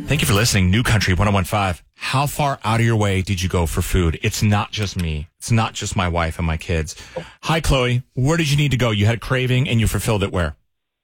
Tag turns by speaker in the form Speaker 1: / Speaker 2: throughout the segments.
Speaker 1: Thank you for listening. New Country 101.5. How far out of your way did you go for food? It's not just me. It's not just my wife and my kids. Hi, Chloe. Where did you need to go? You had a craving and you fulfilled it where?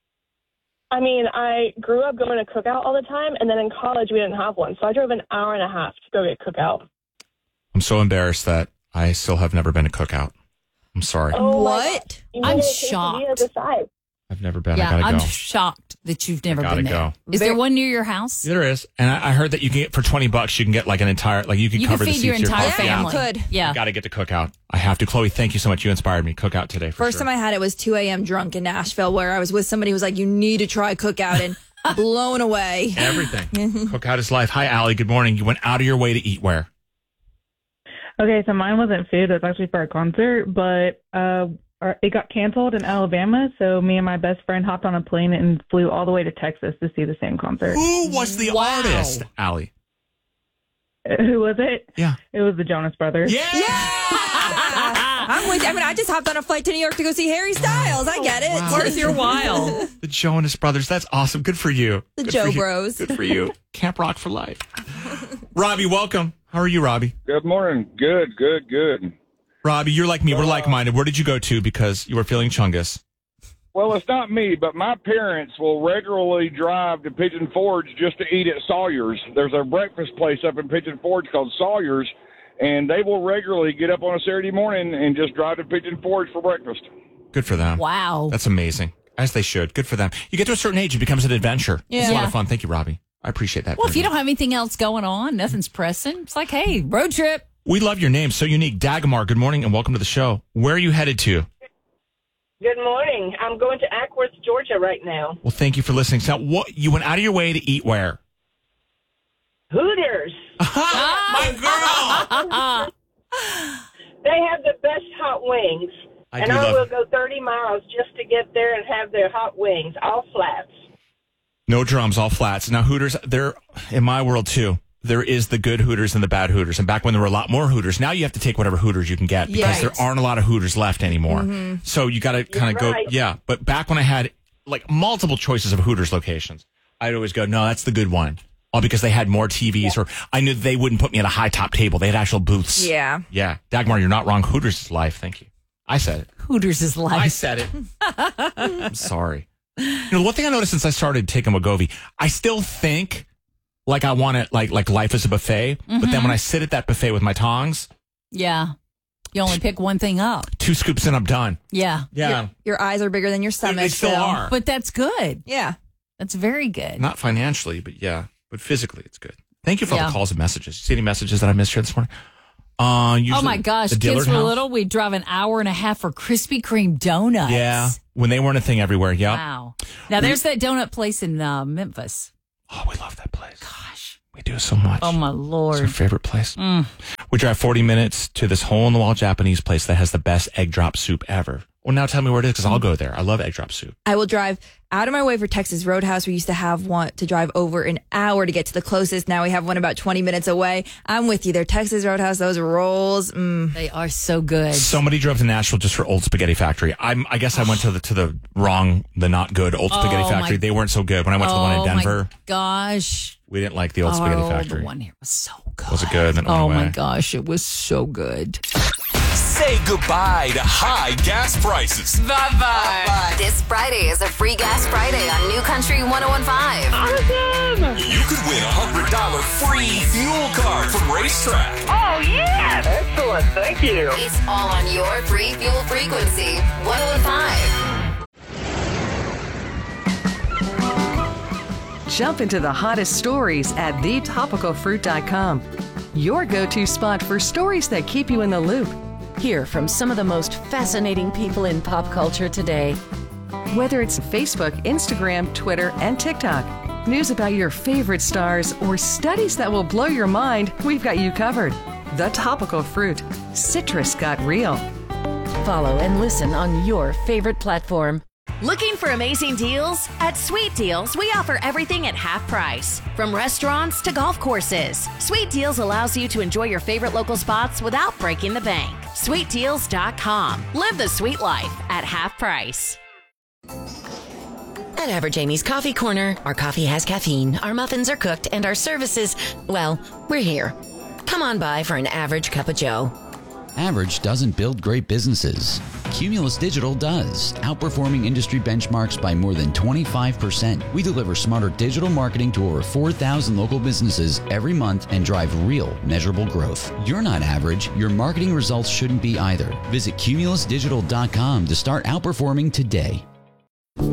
Speaker 2: I mean, I grew up going to Cookout all the time, and then in college we didn't have one. So I drove an hour and a half to go get Cookout.
Speaker 1: I'm so embarrassed that I still have never been to Cookout. I'm sorry.
Speaker 2: Oh,
Speaker 3: What?
Speaker 2: I'm
Speaker 3: shocked.
Speaker 1: I've never been.
Speaker 3: Yeah,
Speaker 1: I gotta
Speaker 3: I'm
Speaker 1: go.
Speaker 3: shocked that you've never
Speaker 1: Gotta
Speaker 3: been there.
Speaker 1: go.
Speaker 3: Is there one near your house?
Speaker 1: There is. And I heard that you can get, for $20, you can get like an entire, like you can
Speaker 3: You
Speaker 1: cover
Speaker 3: can
Speaker 1: the
Speaker 3: feed
Speaker 1: seats
Speaker 3: your
Speaker 1: of
Speaker 3: entire
Speaker 1: car.
Speaker 3: family.
Speaker 1: Yeah.
Speaker 3: Could. Yeah.
Speaker 1: I got to get to Cookout. I have to. Chloe, thank you so much. You inspired me. Cookout today for
Speaker 4: First
Speaker 1: sure.
Speaker 4: time I had it was 2 a.m. drunk in Nashville, where I was with somebody who was like, you need to try Cookout, and blown away.
Speaker 1: Everything. Cookout is life. Hi, Allie. Good morning. You went out of your way to eat where?
Speaker 5: Okay, so mine wasn't food. It was actually for a concert, but it got canceled in Alabama, so me and my best friend hopped on a plane and flew all the way to Texas to see the same concert.
Speaker 1: Who was the artist, Allie?
Speaker 5: Who was it?
Speaker 1: Yeah.
Speaker 5: It was the Jonas Brothers.
Speaker 1: Yeah!
Speaker 4: I'm with you. I mean, I just hopped on a flight to New York to go see Harry Styles. I get it.
Speaker 1: Wow.
Speaker 3: Worth your while.
Speaker 1: The Jonas Brothers. That's awesome. Good for you.
Speaker 4: The
Speaker 1: Good
Speaker 4: Joe
Speaker 1: for you.
Speaker 4: Bros.
Speaker 1: Good for you. Camp Rock for life. Robbie, welcome. How are you, Robbie?
Speaker 6: Good morning. Good.
Speaker 1: Robbie, you're like me. We're like-minded. Where did you go to because you were feeling chungus?
Speaker 6: Well, it's not me, but my parents will regularly drive to Pigeon Forge just to eat at Sawyer's. There's a breakfast place up in Pigeon Forge called Sawyer's, and they will regularly get up on a Saturday morning and just drive to Pigeon Forge for breakfast.
Speaker 1: Good for them.
Speaker 3: Wow.
Speaker 1: That's amazing. As they should. Good for them. You get to a certain age, it becomes an adventure. It's a lot
Speaker 3: Yeah.
Speaker 1: of fun. Thank you, Robbie. I appreciate that.
Speaker 3: Well, if
Speaker 1: very
Speaker 3: you
Speaker 1: much.
Speaker 3: don't have anything else going on, nothing's pressing, it's like, hey, road trip.
Speaker 1: We love your name. So unique. Dagmar, good morning and welcome to the show. Where are you headed to?
Speaker 2: Good morning. I'm going to Ackworth, Georgia right now.
Speaker 1: Well, thank you for listening. So what, you went out of your way to eat where?
Speaker 2: Hooters.
Speaker 1: My girl!
Speaker 2: They have the best hot wings.
Speaker 1: I do love
Speaker 2: will go 30 miles just to get there and have their hot wings, all flats.
Speaker 1: No drums, all flats. Now, Hooters, they're in my world, too. There is the good Hooters and the bad Hooters. And back when there were a lot more Hooters, now you have to take whatever Hooters you can get because there aren't a lot of Hooters left anymore. So you got to kind of go, yeah. But back when I had like multiple choices of Hooters locations, I'd always go, no, that's the good one. All because they had more TVs or I knew they wouldn't put me at a high top table. They had actual booths.
Speaker 4: Yeah.
Speaker 1: Yeah. Dagmar, you're not wrong. Hooters is life. Thank you. I said it.
Speaker 3: Hooters is life.
Speaker 1: I said it. I'm sorry. You know, one thing I noticed since I started taking Wegovy, I still think like I want it like life is a buffet. But then when I sit at that buffet with my tongs,
Speaker 3: Yeah. You only pick one thing up.
Speaker 1: 2 scoops and I'm done.
Speaker 3: Yeah.
Speaker 1: Yeah.
Speaker 4: Your eyes are bigger than your stomach.
Speaker 1: They still are.
Speaker 3: But that's good.
Speaker 4: Yeah.
Speaker 3: That's very good.
Speaker 1: Not financially, but yeah. But physically, it's good. Thank you for all
Speaker 3: Yeah.
Speaker 1: the calls and messages. See any messages that I missed here this morning?
Speaker 3: Oh
Speaker 1: Usually
Speaker 3: my gosh.
Speaker 1: the
Speaker 3: Kids
Speaker 1: Dillard
Speaker 3: were
Speaker 1: house?
Speaker 3: little. We'd drive an hour and a half for Krispy Kreme donuts.
Speaker 1: Yeah. When they weren't a thing everywhere. Yep.
Speaker 3: Wow. Now there's that donut place in Memphis.
Speaker 1: Oh, we love that place. Gosh. We do so much.
Speaker 3: Oh my
Speaker 1: It's our
Speaker 3: Lord.
Speaker 1: favorite place. We drive 40 minutes to this hole-in-the-wall Japanese place that has the best egg drop soup ever. Well, now tell me where it is because I'll go there. I love egg drop soup.
Speaker 4: I will drive out of my way for Texas Roadhouse. We used to have one to drive over an hour to get to the closest. Now we have one about 20 minutes away. I'm with you there. Texas Roadhouse, those rolls.
Speaker 3: They are so good.
Speaker 1: Somebody drove to Nashville just for Old Spaghetti Factory. I guess I went to the not good Old Spaghetti
Speaker 3: Oh,
Speaker 1: Factory.
Speaker 3: my-
Speaker 1: They weren't so good. When I went to the one in Denver,
Speaker 3: My gosh.
Speaker 1: we didn't like the Old Spaghetti Factory.
Speaker 3: The one here was so good.
Speaker 1: Was it good? Then it went
Speaker 3: Oh my
Speaker 1: away.
Speaker 3: gosh, it was so good.
Speaker 7: Say goodbye to high gas prices.
Speaker 8: Bye-bye. This Friday is a free gas Friday on New Country 101.5.
Speaker 7: Awesome! You could win a $100 free fuel card from Racetrack.
Speaker 2: Oh, yeah! Excellent. Thank you.
Speaker 8: It's all on your free fuel frequency, 101.5.
Speaker 9: Jump into the hottest stories at thetopicalfruit.com. Your go-to spot for stories that keep you in the loop.
Speaker 10: Hear from some of the most fascinating people in pop culture today.
Speaker 9: Whether it's Facebook, Instagram, Twitter, and TikTok, news about your favorite stars, or studies that will blow your mind, we've got you covered. The Topical Fruit. Citrus got real.
Speaker 10: Follow and listen on your favorite platform.
Speaker 11: Looking for amazing deals? At Sweet Deals, we offer everything at half price. From restaurants to golf courses, Sweet Deals allows you to enjoy your favorite local spots without breaking the bank. SweetDeals.com. Live the sweet life at half price.
Speaker 10: At Average Amy's Coffee Corner, our coffee has caffeine, our muffins are cooked, and our services, well, we're here. Come on by for an average cup of joe.
Speaker 12: Average doesn't build great businesses. Cumulus Digital does, outperforming industry benchmarks by more than 25%. We deliver smarter digital marketing to over 4,000 local businesses every month and drive real, measurable growth. You're not average. Your marketing results shouldn't be either. Visit cumulusdigital.com to start outperforming today.